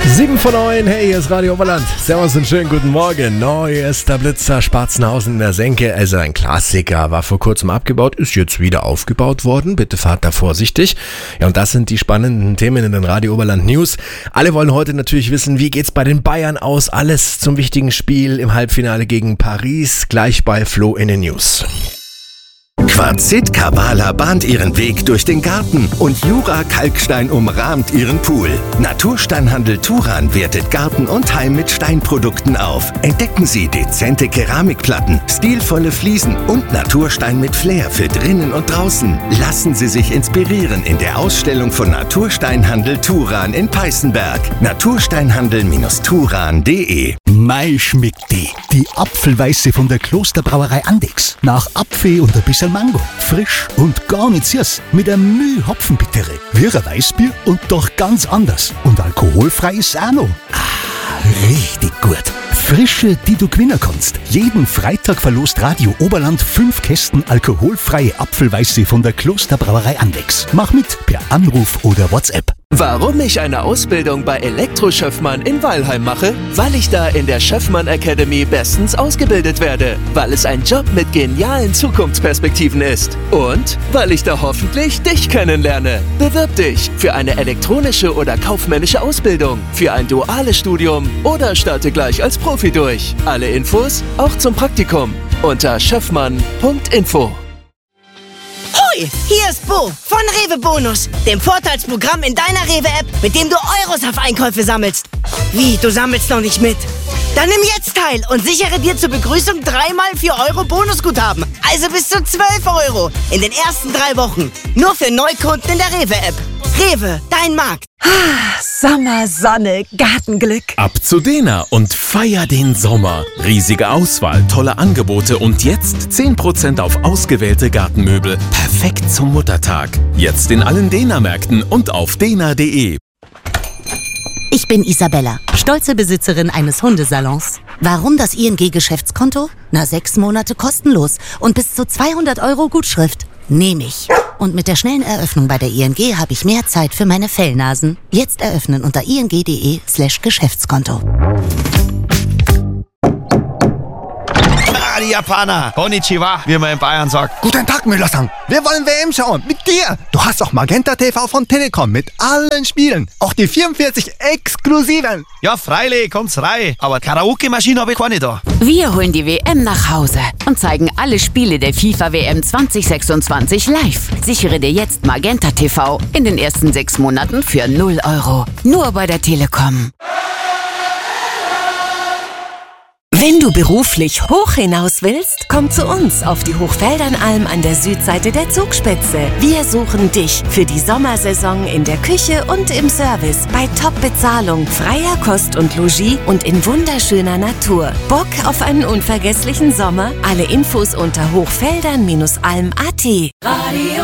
7 von 9, hey, hier ist Radio Oberland. Servus und schönen guten Morgen. Neuester Blitzer, Spatzenhausen in der Senke. Also ein Klassiker, war vor kurzem abgebaut, ist jetzt wieder aufgebaut worden. Bitte fahrt da vorsichtig. Ja, und das sind die spannenden Themen in den Radio Oberland News. Alle wollen heute natürlich wissen, wie geht's bei den Bayern aus? Alles zum wichtigen Spiel im Halbfinale gegen Paris. Gleich bei Flo in den News. Quarzit Kavala bahnt ihren Weg durch den Garten und Jura Kalkstein umrahmt ihren Pool. Natursteinhandel Turan wertet Garten und Heim mit Steinprodukten auf. Entdecken Sie dezente Keramikplatten, stilvolle Fliesen und Naturstein mit Flair für drinnen und draußen. Lassen Sie sich inspirieren in der Ausstellung von Natursteinhandel Turan in Peißenberg. Natursteinhandel-turan.de. Mei schmeckt die. Die Apfelweiße von der Klosterbrauerei Andechs. Nach Apfel und ein bisschen Mango. Frisch und gar nicht süß. Mit einem Müh Hopfenbittere. Wie ein Weißbier und doch ganz anders. Und alkoholfrei ist auch noch. Richtig gut. Frische, die du gewinnen kannst. Jeden Freitag verlost Radio Oberland 5 Kästen alkoholfreie Apfelweiße von der Klosterbrauerei Andechs. Mach mit per Anruf oder WhatsApp. Warum ich eine Ausbildung bei Elektro-Schöffmann in Weilheim mache? Weil ich da in der Schöffmann Academy bestens ausgebildet werde. Weil es ein Job mit genialen Zukunftsperspektiven ist. Und weil ich da hoffentlich dich kennenlerne. Bewirb dich für eine elektronische oder kaufmännische Ausbildung, für ein duales Studium oder starte gleich als Profi durch. Alle Infos auch zum Praktikum unter schöffmann.info. Hoi, hier ist Bo von Rewe Bonus, dem Vorteilsprogramm in deiner Rewe-App, mit dem du Euros auf Einkäufe sammelst. Wie, du sammelst noch nicht mit? Dann nimm jetzt teil und sichere dir zur Begrüßung 3x 4 Euro Bonusguthaben. Also bis zu 12 Euro in den ersten 3 Wochen. Nur für Neukunden in der Rewe-App. Rewe, dein Markt. Sommer, Sonne, Gartenglück. Ab zu Dena und feier den Sommer. Riesige Auswahl, tolle Angebote und jetzt 10% auf ausgewählte Gartenmöbel. Perfekt zum Muttertag. Jetzt in allen Dena-Märkten und auf dena.de. Ich bin Isabella, stolze Besitzerin eines Hundesalons. Warum das ING-Geschäftskonto? 6 Monate kostenlos und bis zu 200 Euro Gutschrift. Nehme ich. Und mit der schnellen Eröffnung bei der ING habe ich mehr Zeit für meine Fellnasen. Jetzt eröffnen unter ing.de/Geschäftskonto. Die Japaner. Konnichiwa, wie man in Bayern sagt. Guten Tag, Müller-san. Wir wollen WM schauen. Mit dir. Du hast auch Magenta TV von Telekom mit allen Spielen. Auch die 44 exklusiven. Ja, freilich, kommt's rein. Aber Karaoke-Maschine habe ich keine da. Wir holen die WM nach Hause und zeigen alle Spiele der FIFA-WM 2026 live. Sichere dir jetzt Magenta TV in den ersten 6 Monaten für 0 Euro. Nur bei der Telekom. Wenn du beruflich hoch hinaus willst, komm zu uns auf die Hochfeldernalm an der Südseite der Zugspitze. Wir suchen dich für die Sommersaison in der Küche und im Service bei Top-Bezahlung, freier Kost und Logis und in wunderschöner Natur. Bock auf einen unvergesslichen Sommer? Alle Infos unter hochfeldern-alm.at. Radio